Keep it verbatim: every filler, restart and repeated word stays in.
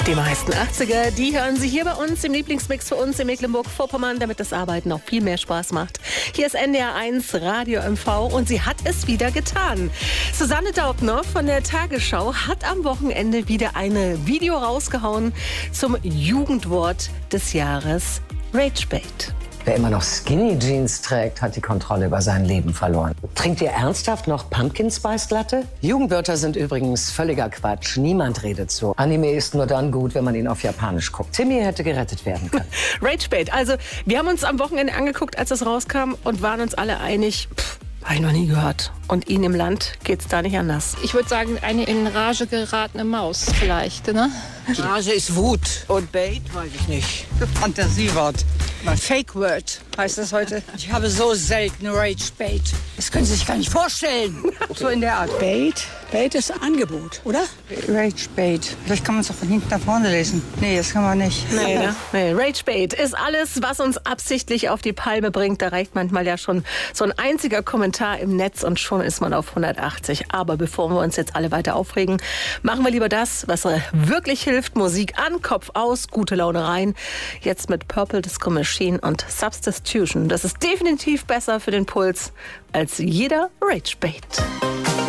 Die meisten achtziger, die hören Sie hier bei uns im Lieblingsmix für uns in Mecklenburg-Vorpommern, damit das Arbeiten noch viel mehr Spaß macht. Hier ist N D R eins Radio M V und sie hat es wieder getan. Susanne Daubner von der Tagesschau hat am Wochenende wieder ein Video rausgehauen zum Jugendwort des Jahres, Ragebait. Wer immer noch Skinny Jeans trägt, hat die Kontrolle über sein Leben verloren. Trinkt ihr ernsthaft noch Pumpkin Spice Latte? Jugendwörter sind übrigens völliger Quatsch. Niemand redet so. Anime ist nur dann gut, wenn man ihn auf Japanisch guckt. Timmy hätte gerettet werden können. Ragebait. Also, wir haben uns am Wochenende angeguckt, als es rauskam und waren uns alle einig, pff, habe ich noch nie gehört. Und Ihnen im Land geht's da nicht anders. Ich würde sagen, eine in Rage geratene Maus vielleicht, ne? Rage ist Wut. Und Bait, weiß ich nicht. Fantasiewort. Fake-Word heißt das heute. Ich habe so selten Rage-Bait. Das können Sie sich gar nicht vorstellen. So in der Art. Bait? Bait ist Angebot, oder? Rage-Bait. Vielleicht kann man es auch von hinten nach vorne lesen. Nee, das kann man nicht. Nee, ne? Nee, Ragebait ist alles, was uns absichtlich auf die Palme bringt. Da reicht manchmal ja schon so ein einziger Kommentar im Netz und schon ist man auf hundertachtzig. Aber bevor wir uns jetzt alle weiter aufregen, machen wir lieber das, was wirklich hilft. Musik an, Kopf aus, gute Laune rein. Jetzt mit Purple Disco Machine und Substitution. Das ist definitiv besser für den Puls als jeder Ragebait.